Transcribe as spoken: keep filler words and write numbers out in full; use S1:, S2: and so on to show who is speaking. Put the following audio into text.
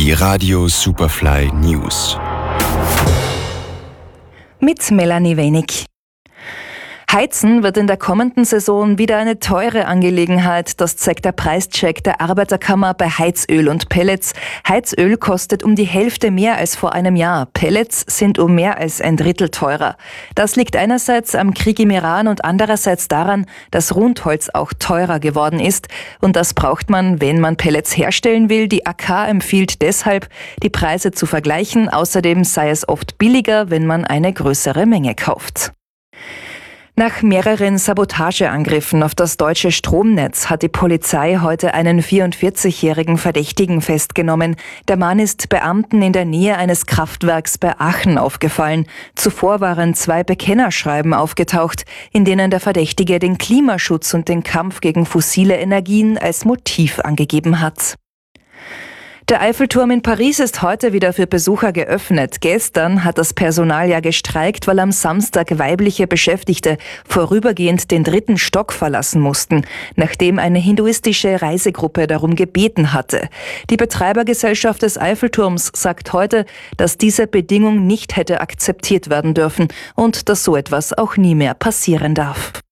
S1: Die Radio Superfly News.
S2: Mit Melanie Wenig. Heizen wird in der kommenden Saison wieder eine teure Angelegenheit. Das zeigt der Preischeck der Arbeiterkammer bei Heizöl und Pellets. Heizöl kostet um die Hälfte mehr als vor einem Jahr. Pellets sind um mehr als ein Drittel teurer. Das liegt einerseits am Krieg im Iran und andererseits daran, dass Rundholz auch teurer geworden ist. Und das braucht man, wenn man Pellets herstellen will. Die A K empfiehlt deshalb, die Preise zu vergleichen. Außerdem sei es oft billiger, wenn man eine größere Menge kauft. Nach mehreren Sabotageangriffen auf das deutsche Stromnetz hat die Polizei heute einen vierundvierzigjährigen Verdächtigen festgenommen. Der Mann ist Beamten in der Nähe eines Kraftwerks bei Aachen aufgefallen. Zuvor waren zwei Bekennerschreiben aufgetaucht, in denen der Verdächtige den Klimaschutz und den Kampf gegen fossile Energien als Motiv angegeben hat. Der Eiffelturm in Paris ist heute wieder für Besucher geöffnet. Gestern hat das Personal ja gestreikt, weil am Samstag weibliche Beschäftigte vorübergehend den dritten Stock verlassen mussten, nachdem eine hinduistische Reisegruppe darum gebeten hatte. Die Betreibergesellschaft des Eiffelturms sagt heute, dass diese Bedingung nicht hätte akzeptiert werden dürfen und dass so etwas auch nie mehr passieren darf.